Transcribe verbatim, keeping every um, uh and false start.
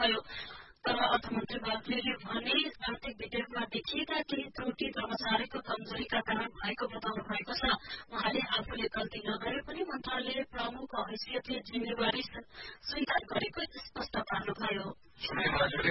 बताउनुभयो। तर अर्थमन्त्री बाग्लेले भने आर्थिक विधेयकमा देखिएका केही त्रुटि कर्मचारीको कमजोरीका कारण भएको बताउनु भएको छ। उहाँले आफूले गल्ती नगरे पनि मन्त्रालय प्रमुखको हैसियतले जिम्मेवारी स्वीकार गरेको स्पष्ट पार्नुभयो।